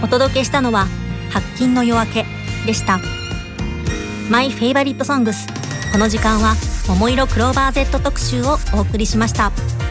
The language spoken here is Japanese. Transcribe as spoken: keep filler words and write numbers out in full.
お届けしたのは白金の夜明けでした。マイフェイバリットソングス、この時間は桃色クローバー Z 特集をお送りしました。